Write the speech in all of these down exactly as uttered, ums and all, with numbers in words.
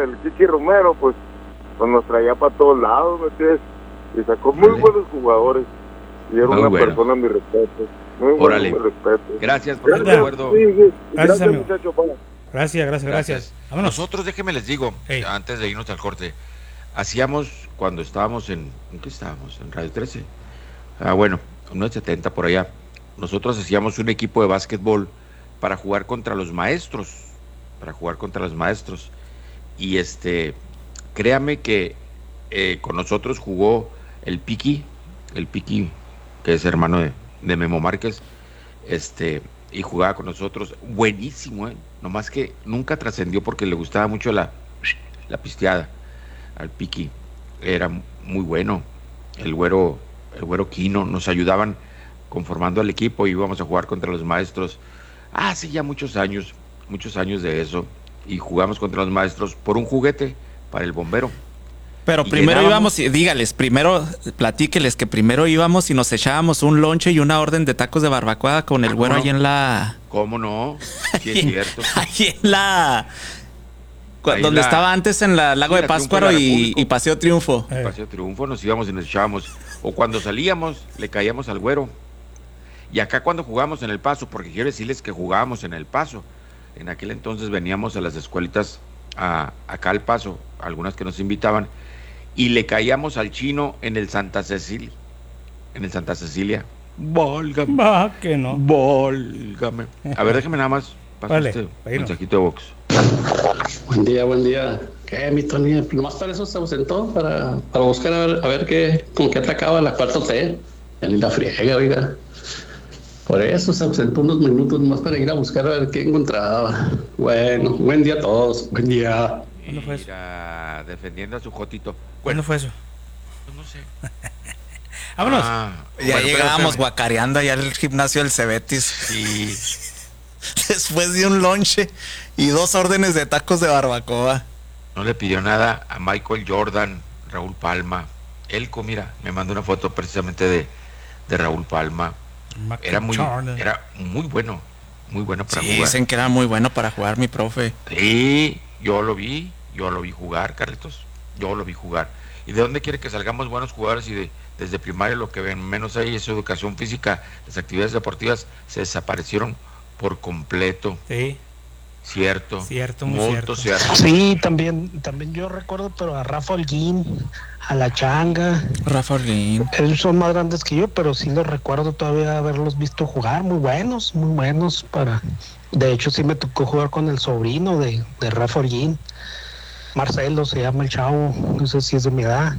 el Chichi Romero, pues, pues nos traía para todos lados, ¿me entiendes? Y sacó muy vale. buenos jugadores. Y era muy una bueno. persona, mi respeto. Muy bueno, mi respeto. Gracias por el acuerdo. Sí, sí. Gracias, gracias muchacho. Gracias, gracias, gracias. Vámonos. Nosotros, déjenme les digo, hey. antes de irnos al corte, hacíamos, cuando estábamos en, ¿en qué estábamos? En Radio trece. Ah, bueno, unos setenta por allá. Nosotros hacíamos un equipo de básquetbol para jugar contra los maestros, para jugar contra los maestros. Y este, créame que eh, con nosotros jugó el Piqui, el Piqui, que es hermano de, de Memo Márquez, este, y jugaba con nosotros, buenísimo, ¿eh? Nomás que nunca trascendió porque le gustaba mucho la, la pisteada al Piqui, era muy bueno, el güero, el güero Quino, nos ayudaban conformando al equipo y íbamos a jugar contra los maestros, hace ya muchos años, muchos años de eso, y jugamos contra los maestros por un juguete para el bombero. Pero y primero íbamos, y dígales, primero platíqueles que primero íbamos y nos echábamos un lonche y una orden de tacos de barbacoa con el güero no? ahí en la... ¿Cómo no? Sí, es cierto. Ahí en la... Ahí donde la... estaba antes en la Lago sí, de Páscuaro y, y Paseo Triunfo. Eh. Paseo Triunfo, nos íbamos y nos echábamos. O cuando salíamos, le caíamos al güero. Y acá cuando jugábamos en El Paso, porque quiero decirles que jugábamos en El Paso. En aquel entonces veníamos a las escuelitas a, acá al Paso, algunas que nos invitaban, y le caíamos al chino en el Santa Cecilia. En el Santa Cecilia. Válgame. Va, que no. Válgame. A ver, déjame nada más pasar vale, este bueno. mensajito de box. Buen día, buen día. ¿Qué, mi Tony? Nomás para eso se ausentó, para, para buscar a ver, a ver qué, con qué atacaba la cuarta T. Ya ni la friega, oiga. Por eso se ausentó unos minutos más para ir a buscar a ver qué encontraba. Bueno, buen día a todos. Buen día. ¿Cuándo fue eso? Mira, defendiendo a su jotito. ¿Cuándo fue eso? Pues no sé. Vámonos. Ah, ya bueno, llegábamos pero... guacareando allá al gimnasio del Cebetis. Sí. Después de un lonche y dos órdenes de tacos de barbacoa. No le pidió nada a Michael Jordan, Raúl Palma. Él, mira, me mandó una foto precisamente de, de Raúl Palma. Era muy, era muy bueno, muy bueno para sí, jugar. Dicen que era muy bueno para jugar, mi profe. Sí, yo lo vi, yo lo vi jugar, Carlitos, yo lo vi jugar. ¿Y de dónde quiere que salgamos buenos jugadores? Y de, desde primaria lo que ven menos hay es educación física, las actividades deportivas se desaparecieron por completo. Sí. Cierto. Cierto, muy cierto. cierto. Sí, también, también yo recuerdo, pero a Rafa Holguín, a la Changa. Rafa Holguín. Ellos son más grandes que yo, pero sí los recuerdo todavía haberlos visto jugar, muy buenos, muy buenos para... De hecho, sí me tocó jugar con el sobrino de, de Rafa Holguín. Marcelo se llama el chavo, no sé si es de mi edad.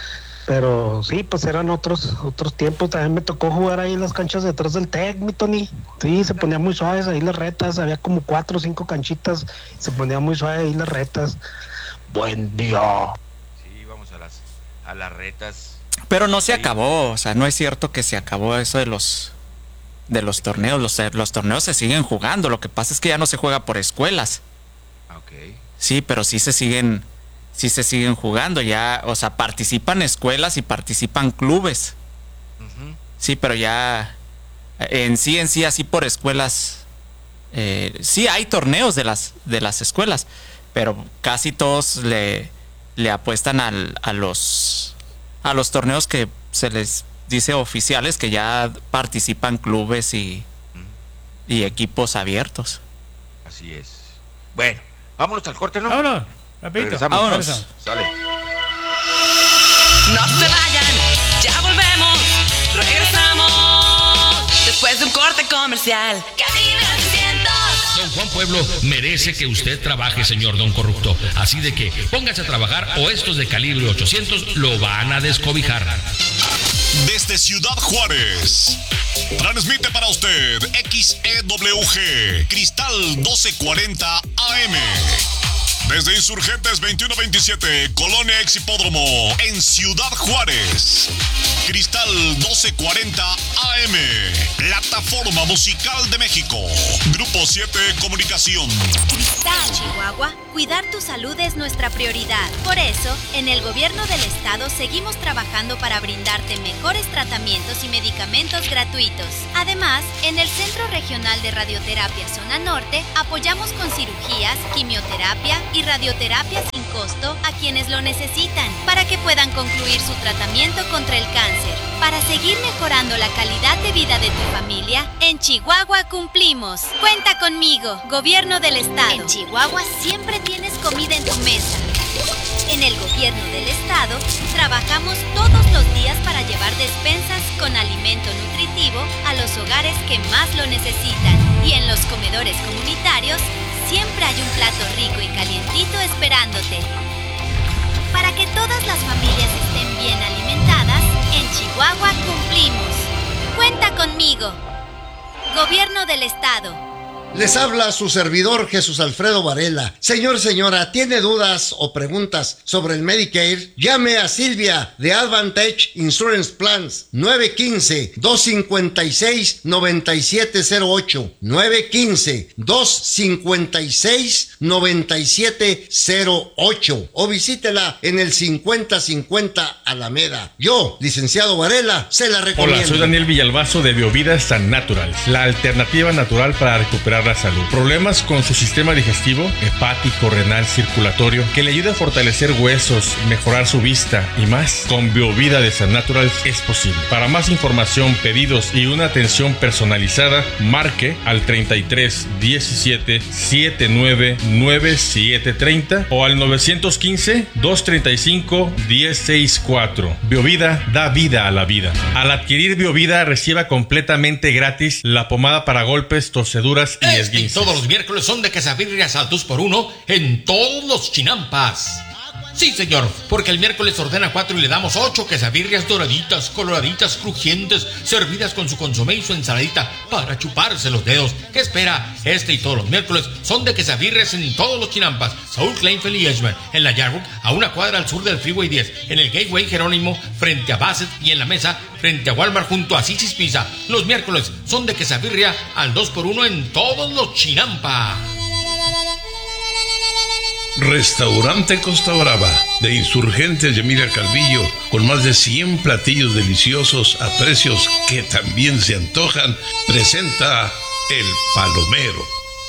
Pero sí, pues eran otros otros tiempos. También me tocó jugar ahí en las canchas detrás del Tec, mi Tony. Sí, se ponían muy suaves ahí las retas. Había como cuatro o cinco canchitas. Se ponían muy suaves ahí las retas. Buen día. Sí, vamos a las, a las retas. Pero no se sí. acabó. O sea, no es cierto que se acabó eso de los de los torneos. Los, los torneos se siguen jugando. Lo que pasa es que ya no se juega por escuelas. Ok. Sí, pero sí se siguen... sí se siguen jugando ya, o sea, participan escuelas y participan clubes. Uh-huh. Sí, pero ya en sí, en sí, así por escuelas, eh, sí hay torneos de las, de las escuelas, pero casi todos le, le apuestan al, a los a los torneos que se les dice oficiales, que ya participan clubes y, uh-huh. y equipos abiertos. Así es. Bueno, vámonos al corte, ¿no? Vámonos. Regresamos. Vámonos. Sale. No se vayan, ya volvemos. Regresamos después de un corte comercial. Caribe ochocientos. Don Juan Pueblo merece que usted trabaje, señor Don Corrupto. Así de que póngase a trabajar o estos de calibre ochocientos lo van a descobijar. Desde Ciudad Juárez, transmite para usted X E W G, Cristal doce cuarenta A M. Desde Insurgentes veintiuno veintisiete, Colonia Ex Hipódromo, en Ciudad Juárez. Cristal doce cuarenta A M, Plataforma Musical de México. Grupo siete Comunicación. Cristal, Chihuahua. cuidar tu salud es nuestra prioridad. Por eso, en el gobierno del estado seguimos trabajando para brindarte mejores tratamientos y medicamentos gratuitos. Además, en el Centro Regional de Radioterapia Zona Norte, apoyamos con cirugías, quimioterapia y radioterapia sin costo a quienes lo necesitan, para que puedan concluir su tratamiento contra el cáncer. Para seguir mejorando la calidad de vida de tu familia, en Chihuahua cumplimos. Cuenta conmigo, Gobierno del Estado. En Chihuahua siempre tienes comida en tu mesa. En el Gobierno del Estado, trabajamos todos los días para llevar despensas con alimento nutritivo a los hogares que más lo necesitan. Y en los comedores comunitarios, siempre hay un plato rico y calientito esperándote. Para que todas las familias estén bien alimentadas, en Chihuahua cumplimos. Cuenta conmigo. Gobierno del Estado. Les habla su servidor Jesús Alfredo Varela. Señor, señora, ¿tiene dudas o preguntas sobre el Medicare? Llame a Silvia de Advantage Insurance Plans nueve uno cinco, dos cinco seis, nueve siete cero ocho nueve uno cinco, dos cinco seis, nueve siete cero ocho o visítela en el cincuenta cincuenta Alameda. Yo, licenciado Varela, se la recomiendo. Hola, soy Daniel Villalbazo de Biovida San Natural, la alternativa natural para recuperar la salud. Problemas con su sistema digestivo, hepático, renal, circulatorio, que le ayuda a fortalecer huesos, mejorar su vista y más. Con Biovida de San Natural es posible. Para más información, pedidos y una atención personalizada, marque al treinta y tres diecisiete setenta y nueve noventa y siete treinta o al nueve uno cinco, dos treinta y cinco, diez sesenta y cuatro. Biovida da vida a la vida. Al adquirir Biovida, reciba completamente gratis la pomada para golpes, torceduras y Este y todos los miércoles son de quesabirrias al dos por uno en todos los chinampas. Sí, señor, porque el miércoles ordena cuatro y le damos ocho quesabirrias doraditas, coloraditas, crujientes, servidas con su consomé y su ensaladita para chuparse los dedos. ¿Qué espera? Este y todos los miércoles son de quesabirrias en todos los chinampas. Saúl Kleinfeld y Edgeman, en la Yarwood, a una cuadra al sur del Freeway diez, en el Gateway Jerónimo, frente a Bassett, y en la Mesa, frente a Walmart, junto a Sissy's Pizza. Los miércoles son de quesabirria al dos por uno en todos los chinampas. Restaurante Costa Brava, de Insurgentes de Emilia Calvillo, con más de cien platillos deliciosos a precios que también se antojan, presenta El Palomero.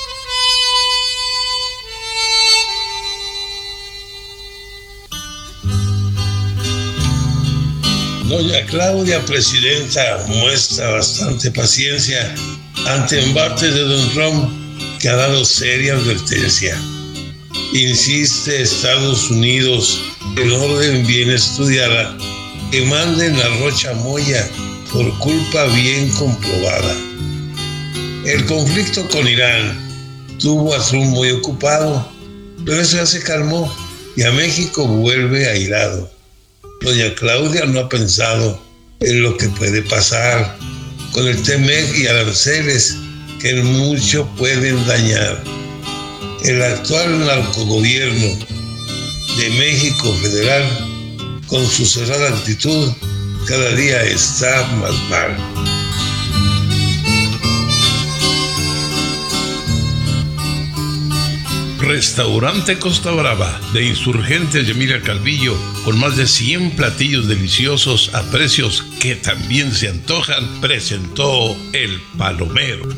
Doña Claudia Presidenta muestra bastante paciencia ante embates de Don Trump, que ha dado seria advertencia. Insiste Estados Unidos, en orden bien estudiada, que manden a Rocha Moya por culpa bien comprobada. El conflicto con Irán tuvo a Trump muy ocupado, pero eso ya se calmó y a México vuelve airado. Doña Claudia no ha pensado en lo que puede pasar con el T M E C y aranceles que en mucho pueden dañar. El actual narcogobierno de México Federal, con su cerrada actitud, cada día está más mal. Restaurante Costa Brava, de Insurgentes de Emilia Calvillo, con más de cien platillos deliciosos a precios que también se antojan, presentó El Palomero.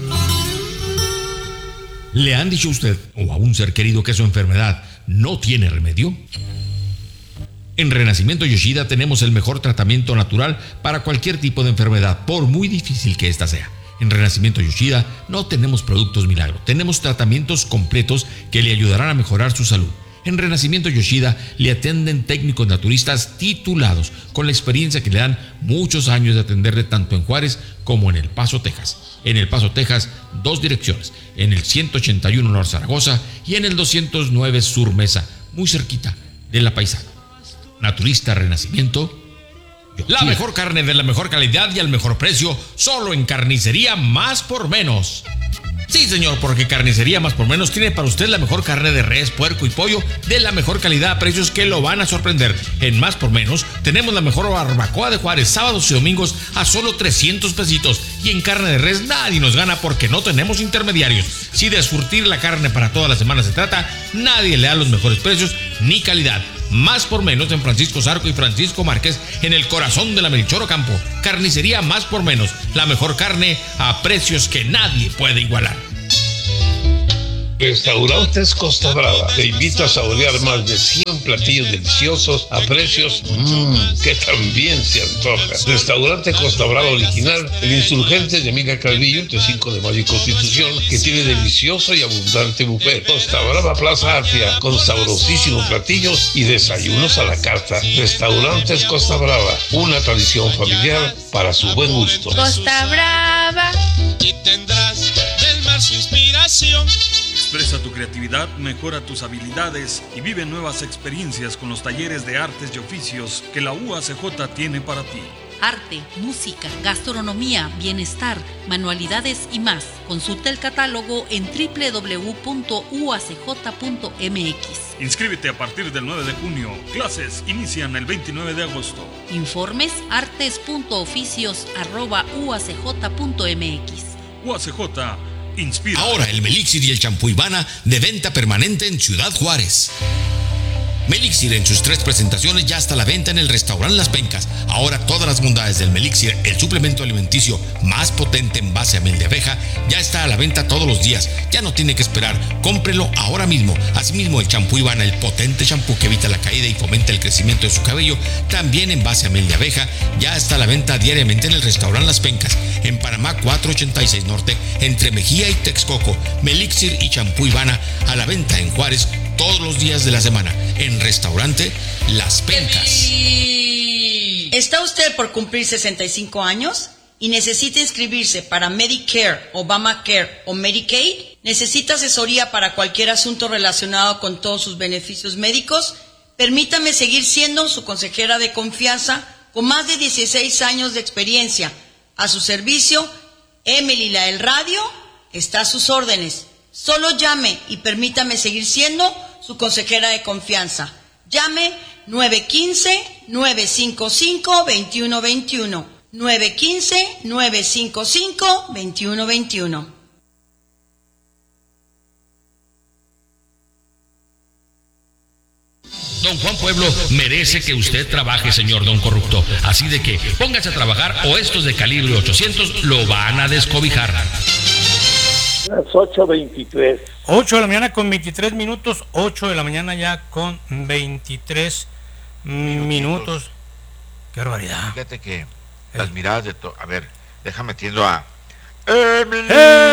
¿Le han dicho a usted o a un ser querido que su enfermedad no tiene remedio? En Renacimiento Yoshida tenemos el mejor tratamiento natural para cualquier tipo de enfermedad, por muy difícil que ésta sea. En Renacimiento Yoshida no tenemos productos milagro, tenemos tratamientos completos que le ayudarán a mejorar su salud. En Renacimiento Yoshida le atienden técnicos naturistas titulados, con la experiencia que le dan muchos años de atenderle tanto en Juárez como en El Paso, Texas. En El Paso, Texas, dos direcciones, en el ciento ochenta y uno Norte Zaragoza y en el doscientos nueve Sur Mesa, muy cerquita de La Paisana. Naturista Renacimiento Yoshida. La mejor carne de la mejor calidad y al mejor precio, solo en Carnicería Más por Menos. Sí, señor, porque Carnicería Más por Menos tiene para usted la mejor carne de res, puerco y pollo de la mejor calidad a precios que lo van a sorprender. En Más por Menos tenemos la mejor barbacoa de Juárez, sábados y domingos a solo trescientos pesitos. Y en carne de res nadie nos gana porque no tenemos intermediarios. Si de surtir la carne para toda la semana se trata, nadie le da los mejores precios ni calidad. Más por Menos en Francisco Zarco y Francisco Márquez, en el corazón de la Melchor Ocampo. Carnicería Más por Menos, la mejor carne a precios que nadie puede igualar. Restaurantes Costa Brava te invita a saborear más de cien platillos deliciosos a precios mmm, que también se antoja. Restaurante Costa Brava original, el Insurgente de Emilia Calvillo, entre cinco de mayo y Constitución, que tiene delicioso y abundante buffet. Costa Brava Plaza Artia, con sabrosísimos platillos y desayunos a la carta. Restaurantes Costa Brava, una tradición familiar para su buen gusto. Costa Brava. Y tendrás del mar su inspiración. Expresa tu creatividad, mejora tus habilidades y vive nuevas experiencias con los talleres de artes y oficios que la U A C J tiene para ti. Arte, música, gastronomía, bienestar, manualidades y más. Consulta el catálogo en doble u doble u doble u punto u a c j punto m x. Inscríbete a partir del nueve de junio. Clases inician el veintinueve de agosto. Informes artes punto oficios arroba u a c j punto m x. U A C J inspira. Ahora el Melixir y el champú Ivana de venta permanente en Ciudad Juárez. Melixir en sus tres presentaciones ya está a la venta en el restaurante Las Pencas. Ahora todas las bondades del Melixir, el suplemento alimenticio más potente en base a miel de abeja, ya está a la venta todos los días. Ya no tiene que esperar, cómprelo ahora mismo. Asimismo el champú Ivana, el potente champú que evita la caída y fomenta el crecimiento de su cabello, también en base a miel de abeja, ya está a la venta diariamente en el restaurante Las Pencas, en Panamá cuatrocientos ochenta y seis Norte, entre Mejía y Texcoco. Melixir y champú Ivana a la venta en Juárez todos los días de la semana, en restaurante Las Pencas. ¿Está usted por cumplir sesenta y cinco años y necesita inscribirse para Medicare, Obamacare o Medicaid? ¿Necesita asesoría para cualquier asunto relacionado con todos sus beneficios médicos? Permítame seguir siendo su consejera de confianza con más de dieciséis años de experiencia. A su servicio, Emily la del Radio está a sus órdenes. Solo llame y permítame seguir siendo su consejera de confianza. Llame nueve uno cinco, nueve cinco cinco, dos uno dos uno. nueve uno cinco, nueve cinco cinco, dos uno dos uno. Don Juan Pueblo merece que usted trabaje, señor don corrupto. Así de que póngase a trabajar o estos de calibre ochocientos lo van a descobijar. Las ocho veintitrés. ocho de la mañana con veintitrés minutos. ocho de la mañana ya con veintitrés minutos. Qué barbaridad. Fíjate que las miradas de todo. A ver, déjame atiendo a. ¡Emily!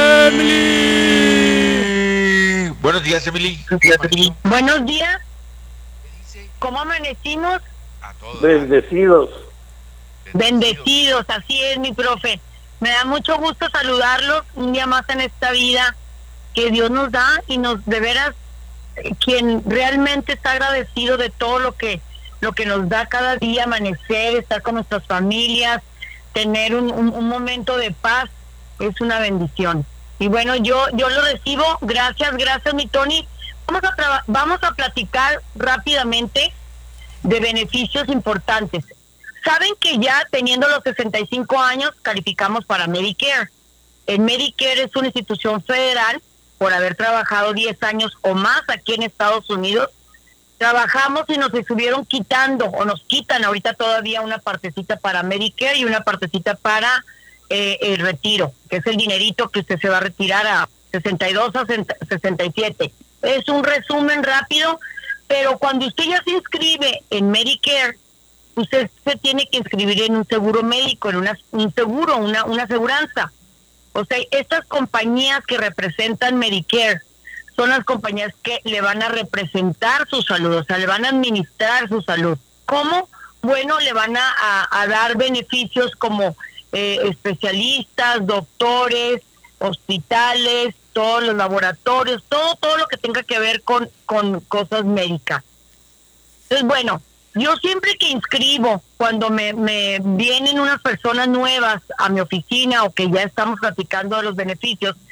¡Emily! Buenos días, Emily. Buenos días. ¿Cómo amanecimos? A todos. Bendecidos. Bendecidos, así es, mi profe. Me da mucho gusto saludarlos un día más en esta vida que Dios nos da y nos, de veras, quien realmente está agradecido de todo lo que lo que nos da cada día, amanecer, estar con nuestras familias, tener un, un, un momento de paz, es una bendición. Y bueno, yo yo lo recibo, gracias, gracias mi Tony. Vamos a traba- vamos a platicar rápidamente de beneficios importantes. Saben que ya teniendo los sesenta y cinco años calificamos para Medicare. El Medicare es una institución federal por haber trabajado diez años o más aquí en Estados Unidos. Trabajamos y nos estuvieron quitando o nos quitan ahorita todavía una partecita para Medicare y una partecita para eh, el retiro, que es el dinerito que usted se va a retirar a sesenta y dos a sesenta y siete. Es un resumen rápido, pero cuando usted ya se inscribe en Medicare, usted se tiene que inscribir en un seguro médico, en una, un seguro, una, una aseguranza. O sea, estas compañías que representan Medicare son las compañías que le van a representar su salud, o sea, le van a administrar su salud. ¿Cómo? Bueno, le van a, a, a dar beneficios como eh, especialistas, doctores, hospitales, todos los laboratorios, todo todo lo que tenga que ver con, con cosas médicas. Entonces, bueno, yo siempre que inscribo, cuando me, me vienen unas personas nuevas a mi oficina o que ya estamos platicando de los beneficios,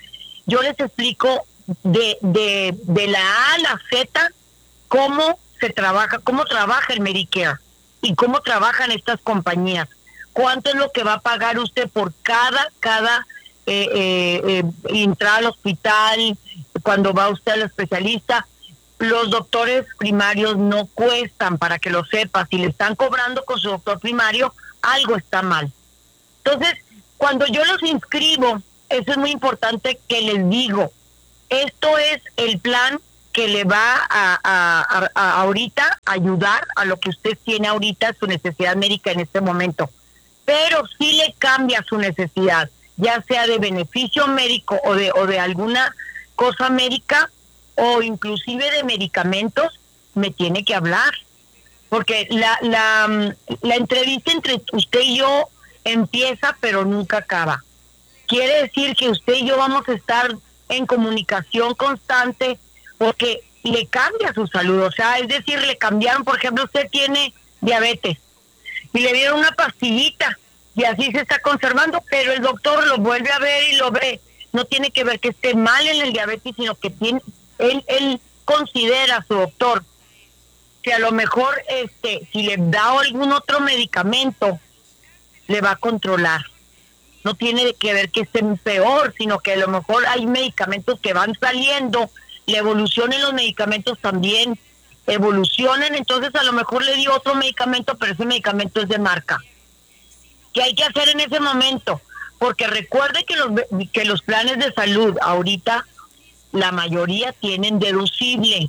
yo les explico de, de, de la A a la Z cómo se trabaja, cómo trabaja el Medicare y cómo trabajan estas compañías. Cuánto es lo que va a pagar usted por cada, cada eh, eh, eh, entrar al hospital, cuando va usted al especialista. Los doctores primarios no cuestan, para que lo sepa. Si le están cobrando con su doctor primario, algo está mal. Entonces, cuando yo los inscribo, eso es muy importante que les digo, esto es el plan que le va a, a, a, a ahorita ayudar a lo que usted tiene ahorita, su necesidad médica en este momento. Pero sí le cambia su necesidad, ya sea de beneficio médico o de, o de alguna cosa médica, o inclusive de medicamentos, me tiene que hablar. Porque la, la, la entrevista entre usted y yo empieza, pero nunca acaba. Quiere decir que usted y yo vamos a estar en comunicación constante, porque le cambia su salud. O sea, es decir, le cambiaron, por ejemplo, usted tiene diabetes y le dieron una pastillita y así se está conservando, pero el doctor lo vuelve a ver y lo ve. No tiene que ver que esté mal en el diabetes, sino que tiene, él, él considera, su doctor, que a lo mejor este, si le da algún otro medicamento, le va a controlar. No tiene que ver que esté peor, sino que a lo mejor hay medicamentos que van saliendo, la evolución en los medicamentos también evolucionan, entonces a lo mejor le dio otro medicamento, pero ese medicamento es de marca. ¿Qué hay que hacer en ese momento? Porque recuerde que los, que los planes de salud ahorita, la mayoría tienen deducible.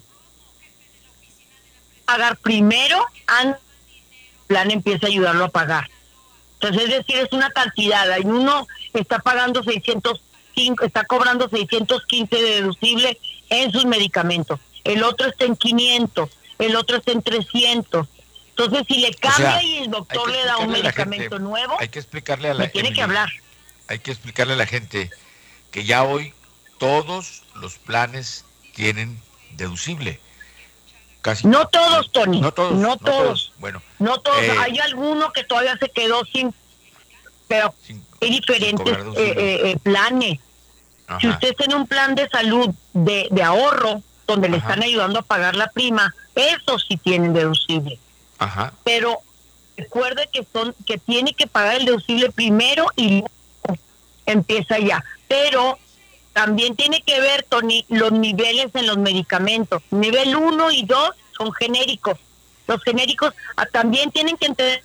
Pagar primero, antes el plan empieza a ayudarlo a pagar. Entonces, es decir, es una cantidad. Hay uno está pagando seiscientos cinco, está cobrando seiscientos quince de deducible en sus medicamentos. El otro está en quinientos, el otro está en trescientos. Entonces, si le cambia, o sea, y el doctor le da un medicamento gente, nuevo, hay que explicarle a la tiene Emily, que hablar. Hay que explicarle a la gente que ya hoy todos los planes tienen deducible. Casi no todos, Tony. No todos. No, no todos. todos. Bueno. No todos. Eh, hay alguno que todavía se quedó sin, pero sin, hay diferentes eh, eh, planes. Ajá. Si usted tiene un plan de salud de, de ahorro, donde le Ajá. están ayudando a pagar la prima, esos sí tienen deducible. Ajá. Pero recuerde que son que tiene que pagar el deducible primero y luego empieza ya. Pero también tiene que ver, Tony, los niveles en los medicamentos. Nivel uno y dos son genéricos. Los genéricos ah, también tienen que entender,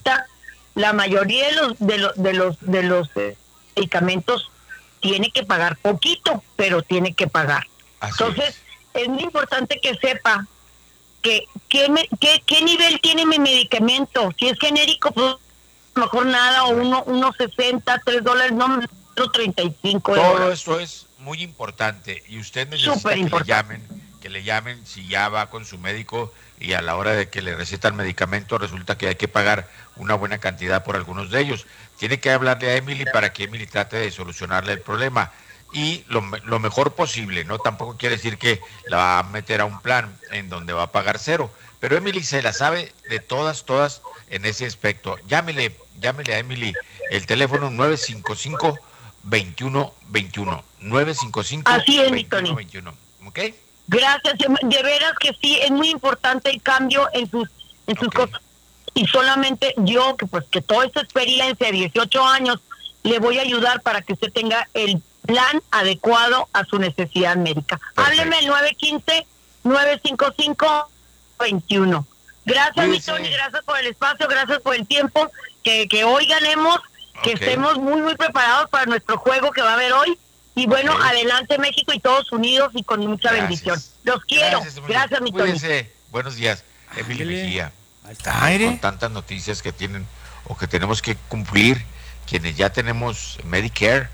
la mayoría de los de los de los de los eh, medicamentos tiene que pagar poquito, pero tiene que pagar. Así Entonces, es. es muy importante que sepa que qué, me, qué qué nivel tiene mi medicamento. Si es genérico, pues mejor nada, o uno uno sesenta, tres dólares, no treinta y cinco Todo euros. esto es muy importante y usted necesita que le llamen, que le llamen si ya va con su médico y a la hora de que le recetan medicamento resulta que hay que pagar una buena cantidad por algunos de ellos. Tiene que hablarle a Emily para que Emily trate de solucionarle el problema y lo, lo mejor posible, ¿no? Tampoco quiere decir que la va a meter a un plan en donde va a pagar cero, pero Emily se la sabe de todas, todas en ese aspecto. Llámele, llámele a Emily, el teléfono nueve cinco cinco, veintiuno veintiuno, nueve cinco cinco, veintiuno veintiuno. ¿Ok? Gracias, de veras que sí, es muy importante el cambio en sus en sus okay. cosas. Y solamente yo, que pues que toda esta experiencia de dieciocho años, le voy a ayudar para que usted tenga el plan adecuado a su necesidad médica. Perfecto. Hábleme al nueve uno cinco, nueve cinco cinco, veintiuno. Gracias, mi Tony, gracias por el espacio, gracias por el tiempo, que, que hoy ganemos, que okay. estemos muy, muy preparados para nuestro juego que va a haber hoy. Y bueno, okay. adelante México y todos unidos y con mucha gracias. bendición. Los quiero. Gracias, gracias mi Tony. Buenos días, Emily Mejía. Con tantas noticias que tienen o que tenemos que cumplir quienes ya tenemos Medicare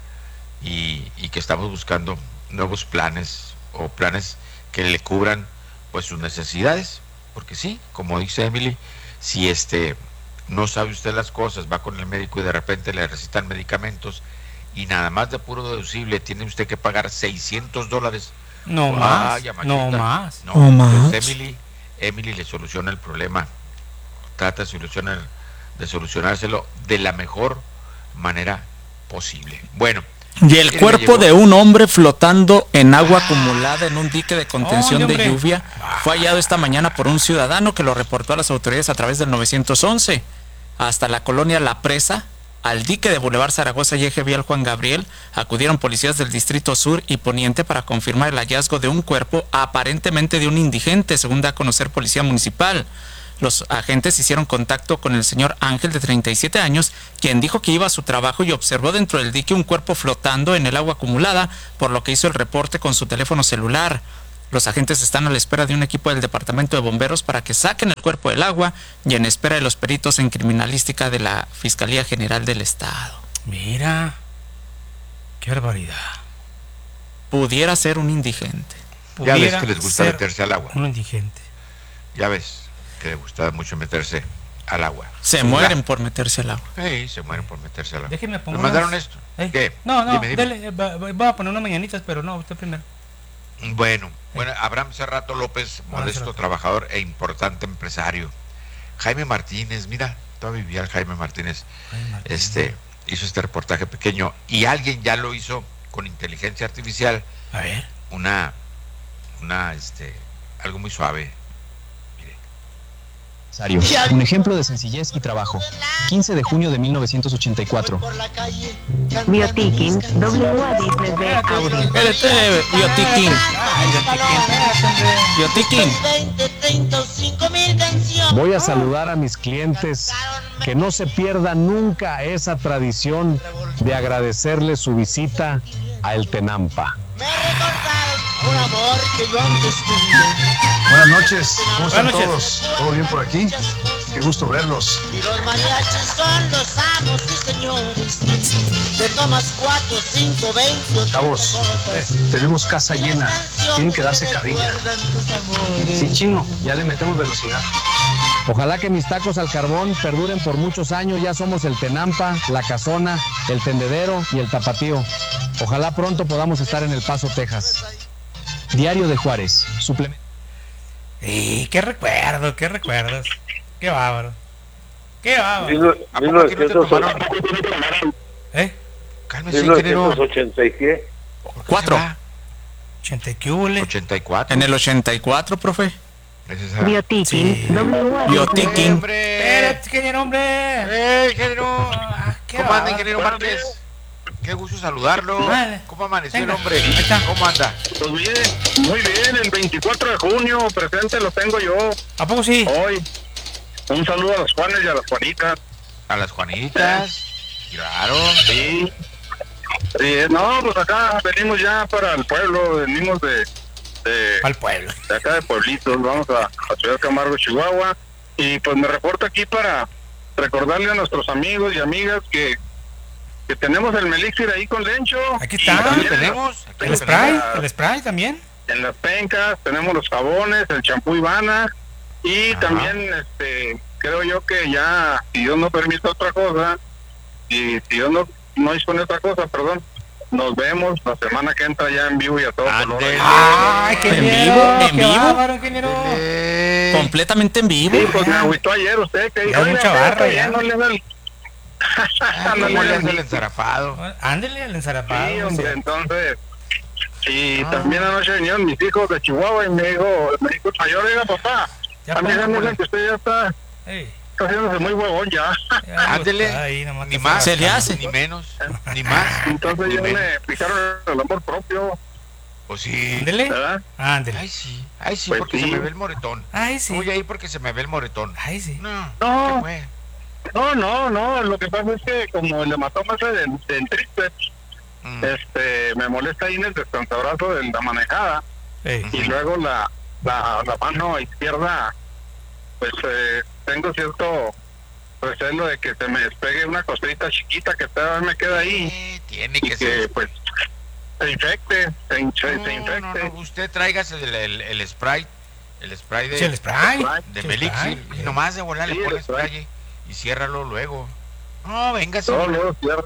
y, y que estamos buscando nuevos planes o planes que le cubran pues sus necesidades, porque sí, como dice Emily, si este no sabe usted las cosas, va con el médico y de repente le recetan medicamentos y nada más de puro deducible tiene usted que pagar seiscientos dólares. No más, no más. No, no más. Emily, Emily le soluciona el problema, trata de solucionar, de solucionárselo de la mejor manera posible. Bueno, Y el cuerpo de un hombre flotando en agua acumulada en un dique de contención oh, de lluvia fue hallado esta mañana por un ciudadano que lo reportó a las autoridades a través del nueve once. Hasta la colonia La Presa, al dique de Boulevard Zaragoza y Eje Vial Juan Gabriel, acudieron policías del Distrito Sur y Poniente para confirmar el hallazgo de un cuerpo aparentemente de un indigente, según da a conocer Policía Municipal. Los agentes hicieron contacto con el señor Ángel, de treinta y siete años, quien dijo que iba a su trabajo y observó dentro del dique un cuerpo flotando en el agua acumulada, por lo que hizo el reporte con su teléfono celular. Los agentes están a la espera de un equipo del Departamento de Bomberos para que saquen el cuerpo del agua y en espera de los peritos en criminalística de la Fiscalía General del Estado. Mira, qué barbaridad. Pudiera ser un indigente. Ya ves que les gusta meterse al agua. Un indigente. Ya ves que les gusta mucho meterse al agua. Se mueren por meterse al agua. Sí, se mueren por meterse al agua. Déjeme poner. ¿Me mandaron esto? ¿Eh? ¿Qué? No, no, dime, dime. Dele, va, voy a poner unas mañanitas, pero no, usted primero. Bueno, bueno, Abraham Cerrato López, modesto Cerrato. Trabajador e importante empresario. Jaime Martínez, mira, todavía vivía el Jaime Martínez, Jaime Martínez. Este, hizo este reportaje pequeño y alguien ya lo hizo con inteligencia artificial. A ver. Una, una, este, algo muy suave. Un ejemplo de sencillez y trabajo. quince de junio de mil novecientos ochenta y cuatro. Biotiquín, W A Business de Audi. Espérate, Biotiquín. Biotiquín. Voy a saludar a mis clientes, que no se pierda nunca esa tradición de agradecerles su visita a El Tenampa. Un amor que yo antes tuve. Buenas noches, ¿cómo están Buenas todos? noches. ¿Todo bien por aquí? Qué gusto verlos. Y los mariachis son los amos y señores. De tomas cuatro, cinco, veinte. Chavos, eh, tenemos casa llena. Tienen que darse carrilla. Sí, chino, ya le metemos velocidad. Ojalá que mis tacos al carbón perduren por muchos años. Ya somos el Tenampa, la Casona, el Tendedero y el Tapatío. Ojalá pronto podamos estar en El Paso, Texas. Diario de Juárez, suplemento. Y qué recuerdo, qué recuerdos. Qué bárbaro. Qué bárbaro. mil novecientos ¿Eh? Cálmese, mil novecientos ochenta y qué? Cuatro. ochenta y qué hule. ochenta y cuatro. En el ochenta y cuatro, profe. Biotiquín, Sí. W A Biotiquín. Espérate, ingeniero, hombre. ¡Eh, ingeniero! Ah, qué ¿Cómo anda, bárbaro. ingeniero Márquez? Qué gusto saludarlo. Vale. ¿Cómo amaneció Venga. el hombre? Ahí está. ¿Cómo anda? Pues bien, muy bien, el veinticuatro de junio, presente lo tengo yo. ¿A poco sí? Hoy. Un saludo a los Juanes y a las Juanitas. A las Juanitas. Claro. Sí. Sí, no, pues acá venimos ya para el pueblo, venimos de... de Al pueblo. De acá de Pueblitos, vamos a, a Ciudad Camargo, Chihuahua. Y pues me reporto aquí para recordarle a nuestros amigos y amigas que que tenemos el Melixir ahí con Lencho. Aquí está. También tenemos. El spray, el spray también. En las pencas, tenemos los jabones, el champú Ivana. Y Ajá. también, este, creo yo que ya, si Dios no permite otra cosa, y si Dios no, no dispone otra cosa, perdón, nos vemos la semana que entra ya en vivo y a todo color. Ay, qué ¿En ingeniero, vivo? ¿En qué vivo? bárbaro, ingeniero. Completamente en vivo. Sí, pues me agüitó ayer usted, que dijo, Ya mucha "Oiga, barra, ya ya". no le da el... Ah, no ¿Cómo le le da hace el- el ensarapado? Ándele al ensarapado. Sí, hombre, sí. entonces... Y Ah. también anoche vinieron mis hijos de Chihuahua y me dijo, me dijo el mayor, oiga, papá, Ya a mí para, se me pues. hace que usted ya está, Ey, está haciéndose muy huevón ya. ya, Ándele. pues, ahí nomás Ni que más. Se le hace. Ni menos. Ni más. Entonces Ni ya menos. me explicaron el amor propio, Pues sí. Ándele. ¿verdad? Ándele. Ay, sí. Ay, sí, Pues porque sí. se me ve el moretón. Ay, sí. Voy a ir porque se me ve el moretón. Ay, sí. No. No. ¿Qué fue? No, no, no, lo que pasa es que como el hematoma ese de, de entriste, Mm. este, me molesta ahí en el descansabrazo de la manejada, Ey. y luego la, la, la mano izquierda, pues eh, tengo cierto recelo de que se me despegue una cosita chiquita que todavía me queda ahí, Eh, Tiene y que que ser. pues se infecte, se, hinche- No, se no, infecte. no, usted tráigase el, el, el spray, el spray de, Sí, el spray. de Sí, Melixir, spray. y nomás de volar Sí, le pone el spray. spray y ciérralo luego. No, véngase. No, no, ya-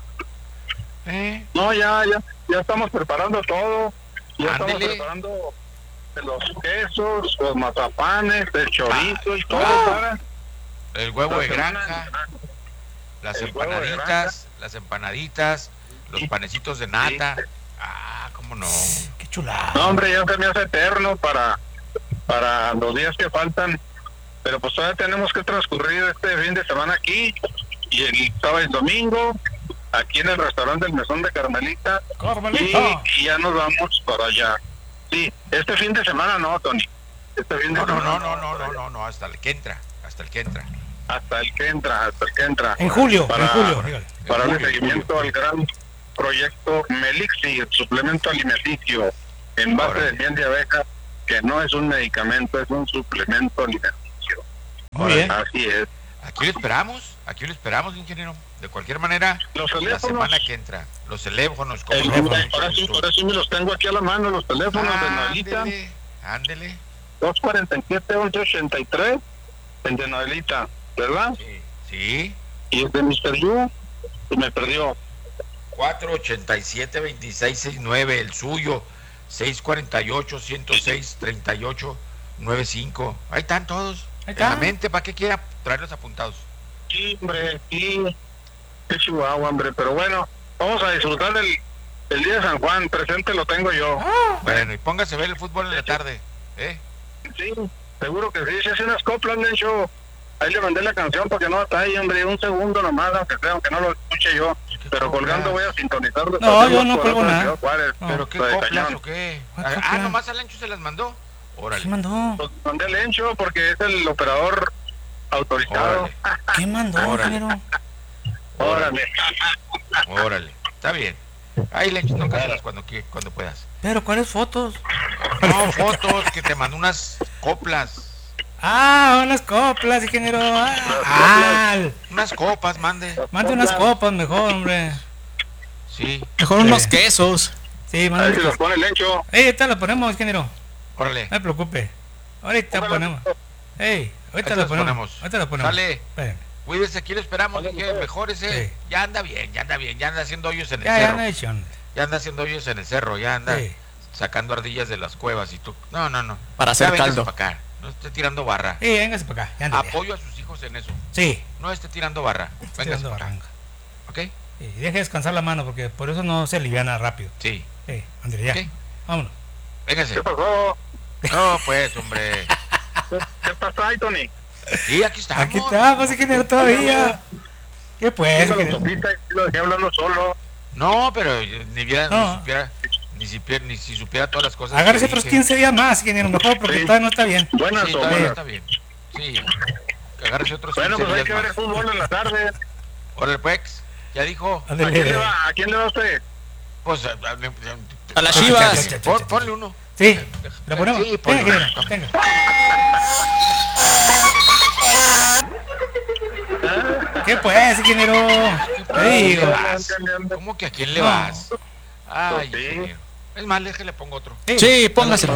Eh, no, ya, ya, ya estamos preparando todo, ya estamos Ándele. preparando los quesos, los mazapanes, el chorizo y todo ah. para el huevo la de semana- granja, las el huevo de empanaditas, las empanaditas, los panecitos de nata. Ah, cómo no. Qué chulada. No, hombre, ya se me hace eterno para, para los días que faltan. Pero pues todavía tenemos que transcurrir este fin de semana aquí. Y el sábado y domingo, aquí en el restaurante del Mesón de Carmelita. Carmelita. Y, y ya nos vamos para allá. Sí, este fin de semana no, Tony. Este fin de No, no, semana no, no, no, no, no, no, hasta el que entra. Hasta el que entra. Hasta el que entra, hasta el que entra. En julio, para, en julio. Dígale. Para darle seguimiento al gran proyecto Melixir, suplemento alimenticio en base de miel de abeja, que no es un medicamento, es un suplemento alimenticio. Muy bien. Así es. Aquí lo esperamos, aquí lo esperamos, ingeniero. De cualquier manera, los la semana que entra. Los teléfonos, ¿cómo el, no? ahora, sí, ahora sí me los tengo aquí a la mano, los teléfonos ah, de Noelita. Ándele, ándele. dos cuarenta y siete, once ochenta y tres, el de Noelita, ¿verdad? Sí. Sí. Y el de mister Yu, se me perdió. cuatro ochenta y siete, veintiséis sesenta y nueve, el suyo, seis cuarenta y ocho, ciento seis, treinta y ocho, noventa y cinco. Ahí están todos. Ahí en está. la mente, ¿para qué quiera traerlos apuntados? Sí, hombre, sí. Qué chihuahua, hombre. Pero bueno, vamos a disfrutar del, del día de San Juan. Presente lo tengo yo. Ah, bueno, y póngase a ver el fútbol en la tarde, ¿eh? Sí, seguro que sí. Si hace unas coplas, de hecho, ahí le mandé la canción porque no está ahí, hombre. Un segundo nomás, aunque sea, aunque no lo escuche yo. Pero colgando voy a sintonizar. No, yo no cuelgo nada. Juárez, no. ¿Pero qué coplas o qué? Ah, nomás al Lencho se las mandó. Órale. ¿Qué mandó? Pues mandé al Lencho porque es el operador autorizado. Órale. ¿Qué mandó, ingeniero? Órale. Órale. Está bien. Ahí, Lencho, tócaselas cuando, cuando puedas. ¿Pero cuáles fotos? No, fotos, que te mandó unas coplas. Ah, unas coplas, ingeniero. Ah, ah, unas copas, mande. Mande unas copas mejor, hombre. Sí. Mejor sí. unos quesos. Sí, mande. Ahí se los pone el Lencho. Ey, ahorita lo ponemos, ingeniero. Órale. No me preocupe. Ahorita lo ponemos. Ey, ahorita lo ponemos. ponemos. Ahorita lo ponemos. Sale. Cuídese, aquí lo esperamos, dije, mejor ese. Sí. Ya anda bien, ya anda bien, ya anda haciendo hoyos en el ya, cerro. Ya anda, hecho. Ya anda haciendo hoyos en el cerro, ya anda sí. sacando ardillas de las cuevas y tú. No, no, no. Para hacer caldo. Para acá. No esté tirando barra. Sí, véngase para acá. Ya anda, Apoyo ya. a sus hijos en eso. Sí. No esté tirando barra. Véngase para acá. ¿Ok? Sí, deje descansar la mano porque por eso no se aliviana rápido. Sí. Sí, André, ya. Okay. Vámonos. Véngase. ¿Qué pasó? No, pues, hombre. ¿Qué pasa ahí, Tony? Sí, aquí estamos. Aquí estamos, ingeniero, todavía. ¿Qué pues? Sí, sopita, lo dejé hablando solo. No, pero ni, viera, no. ni supiera, ni supiera, ni si supiera todas las cosas. Agárrese otros quince días más, ingeniero, mejor, porque sí. todavía no está bien. Buenas, sí, todavía no está bien. Sí. Agárrese otros bueno, quince pues días hay que ver el fútbol en la tarde. Órale, pues, ya dijo. ¿A quién, le va, ¿A quién le va usted? Pues a, a, a, a las Chivas. Pon, ponle uno. Sí, ¿lo ponemos? Sí, ponle venga, uno. Venga. ¿Qué pues, ingeniero? ¿Qué digo? ¿Cómo que a quién le no. vas? Ay, sí. Ingeniero. Es más, déjale, le pongo otro. Sí, sí póngaselo.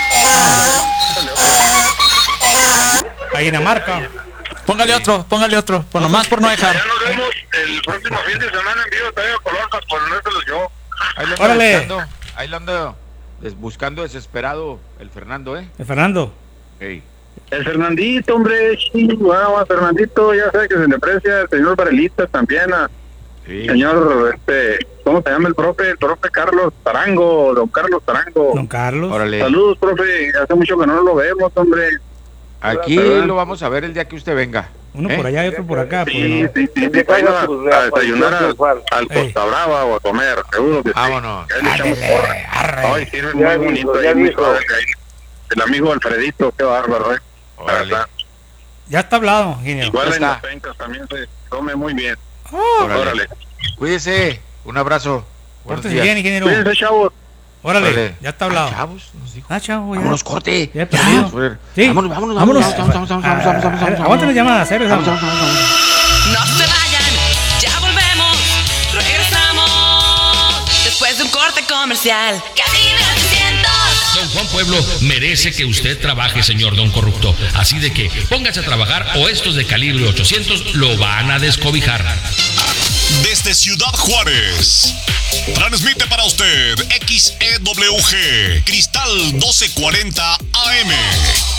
A Dinamarca. Póngale sí. otro, póngale otro, por nomás por no dejar. Ya nos vemos el próximo fin de semana en vivo, Estadio Colón, para ponérselos yo. Ahí lo ando buscando, ahí lo ando buscando desesperado el Fernando, ¿eh? El Fernando. Hey. El Fernandito, hombre, chihuahua, Fernandito, ya sé que se le aprecia, el señor Varelita también, a sí. señor, este, ¿cómo se llama el profe? El profe Carlos Tarango, don Carlos Tarango. Don Carlos. Órale. Saludos, profe, hace mucho que no lo vemos, hombre. Aquí ¿verdad? Lo vamos a ver el día que usted venga. Uno ¿eh? por allá y otro por acá. Sí, pues, sí, sí, sí, sí, a, a desayunar al, al Costa Brava o a comer, seguro que vámonos. Sí. Arre, arre. Ay, sirve muy bonito ahí, muy suave, el amigo Alfredito, qué bárbaro, eh. Ya está hablado, ingeniero. Igual en las pencas también se come muy bien. Oh, órale. órale. Cuídese, un abrazo. Pórtese bien, ingeniero. Cuídense, chavos. Órale, órale, ya está hablado. Ah, chavos, nos dijo. Ah, chavos, ya. Vámonos, corte. Ya he perdido. Sí. Vámonos, vámonos, vámonos. Vamos, vamos, vamos, vamos, vamos, vamos. Aguanten las llamadas, ¿eh? Vamos, vamos, vamos. No se vayan, ya volvemos. Regresamos después de un corte comercial. Cadena trescientos. Don Juan Pueblo merece que usted trabaje, señor Don Corrupto. Así de que póngase a trabajar o estos de calibre ochocientos lo van a descobijar. Desde Ciudad Juárez, transmite para usted X E W G Cristal doce cuarenta A M.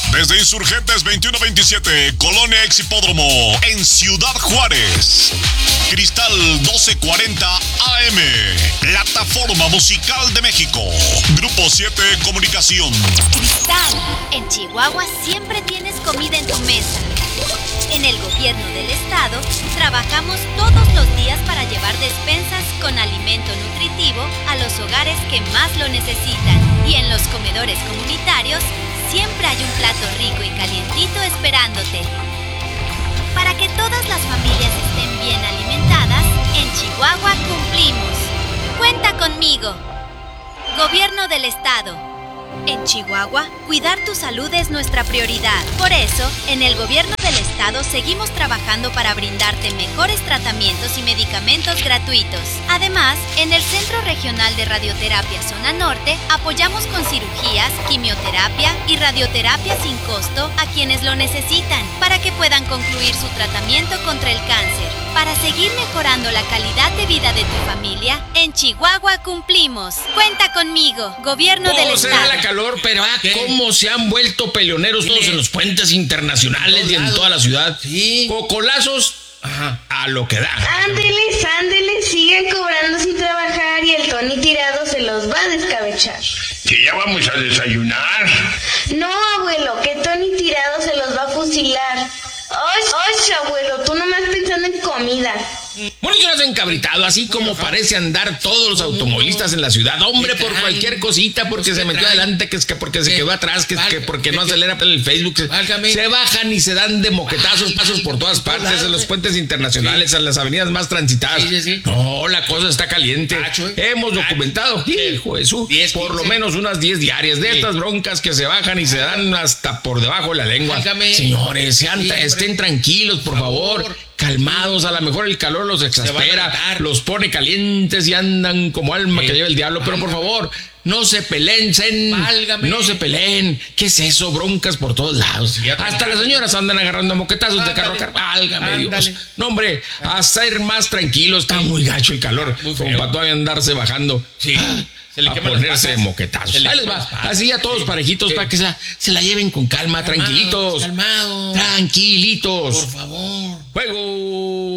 Desde Insurgentes veintiuno veintisiete, Colonia Exhipódromo, en Ciudad Juárez. Cristal doce cuarenta A M, Plataforma Musical de México. Grupo siete Comunicación. Cristal, en Chihuahua siempre tienes comida en tu mesa. En el gobierno del estado trabajamos todos los días para llevar despensas con alimento nutritivo a los hogares que más lo necesitan. Y en los comedores comunitarios siempre hay un plato rico y calientito esperándote. Para que todas las familias estén bien alimentadas, en Chihuahua cumplimos. Cuenta conmigo. Gobierno del estado. En Chihuahua, cuidar tu salud es nuestra prioridad. Por eso, en el gobierno del estado seguimos trabajando para brindarte mejores tratamientos y medicamentos gratuitos. Además, en el Centro Regional de Radioterapia Zona Norte, apoyamos con cirugías, quimioterapia y radioterapia sin costo a quienes lo necesitan, para que puedan concluir su tratamiento contra el cáncer. Para seguir mejorando la calidad de vida de tu familia, en Chihuahua cumplimos. Cuenta conmigo, gobierno del estado. Calor, pero ah, cómo se han vuelto peleoneros todos en los puentes internacionales y en toda la ciudad. Sí. Cocolazos Ajá. a lo que da. Ándeles, ándeles, sigan cobrando sin trabajar y el Tony tirado se los va a descabechar. Que ya vamos a desayunar. No, abuelo, que Tony tirado se los va a fusilar. Oye, oye, abuelo, tú nomás pensando en comida. Bonito no has encabritado, así como parece andar todos los automovilistas en la ciudad. Hombre, por cualquier cosita, porque se metió adelante, que es que porque se quedó atrás, que es que porque no acelera el Facebook. Se, se bajan y se dan de moquetazos, pasos por todas partes, en los puentes internacionales, en las avenidas más transitadas. No, la cosa está caliente. Hemos documentado, hijo de su, por lo menos unas diez diarias de estas broncas que se bajan y se dan hasta por debajo de la lengua. Señores, sean, estén tranquilos, por favor. Calmados, a lo mejor el calor los exaspera, los pone calientes y andan como alma que lleva el diablo, pero por favor, no se peleen, no se peleen. ¿Qué es eso? Broncas por todos lados. Hasta las señoras andan agarrando moquetazos de carro a carro. Válgame Dios. No, hombre, a ser más tranquilos, está muy gacho el calor, como para todavía andarse bajando. Sí. Se le a ponerse moquetazos. Ahí les va. Así a todos parejitos, sí, para que se, se la lleven con calma, calmados, tranquilitos. Calmados. Tranquilitos. Por favor. Juego.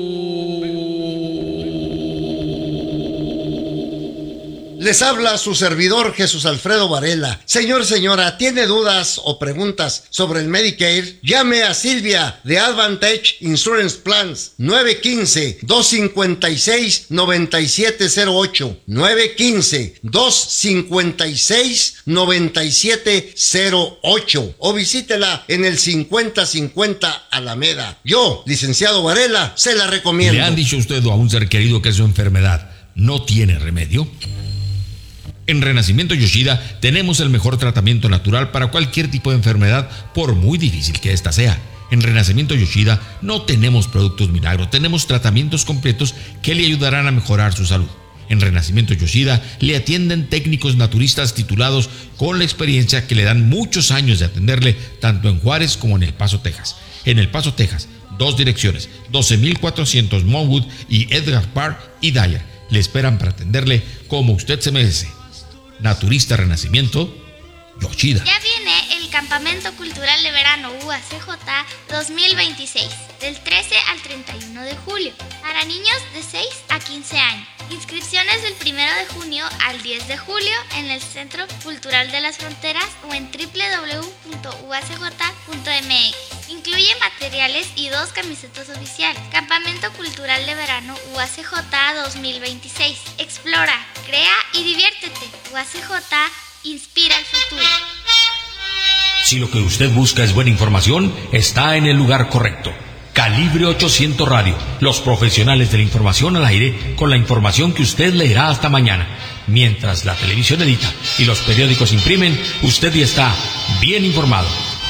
Les habla su servidor Jesús Alfredo Varela. Señor, señora, ¿tiene dudas o preguntas sobre el Medicare? Llame a Silvia de Advantage Insurance Plans nueve uno cinco, dos cinco seis, nueve siete cero ocho nueve uno cinco, dos cinco seis, nueve siete cero ocho o visítela en el cincuenta cincuenta Alameda. Yo, licenciado Varela, se la recomiendo. ¿Le han dicho usted o a un ser querido que su enfermedad no tiene remedio? En Renacimiento Yoshida tenemos el mejor tratamiento natural para cualquier tipo de enfermedad, por muy difícil que ésta sea. En Renacimiento Yoshida no tenemos productos milagro, tenemos tratamientos completos que le ayudarán a mejorar su salud. En Renacimiento Yoshida le atienden técnicos naturistas titulados con la experiencia que le dan muchos años de atenderle tanto en Juárez como en El Paso, Texas. En El Paso, Texas, dos direcciones, doce mil cuatrocientos Monwood y Edgar Park y Dyer. Le esperan para atenderle como usted se merece. Naturista Renacimiento Yoshida. Ya viene el Campamento Cultural de Verano U A C J dos mil veintiséis, del trece al treinta y uno de julio, para niños de seis a quince años. Inscripciones del primero de junio al diez de julio en el Centro Cultural de las Fronteras o en doble u doble u doble u punto u a c j punto m x. Incluye materiales y dos camisetas oficiales. Campamento Cultural de Verano U A C J dos mil veintiséis. Explora, crea y diviértete. U A C J inspira el futuro. Si lo que usted busca es buena información, está en el lugar correcto. Calibre ochocientos Radio, los profesionales de la información al aire, con la información que usted leerá hasta mañana. Mientras la televisión edita y los periódicos imprimen, usted ya está bien informado.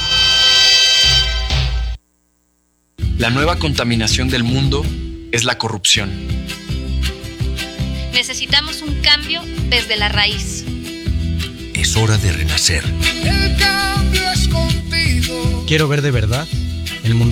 La nueva contaminación del mundo es la corrupción. Necesitamos un cambio desde la raíz. Es hora de renacer. El cambio es contigo. Quiero ver de verdad el mundo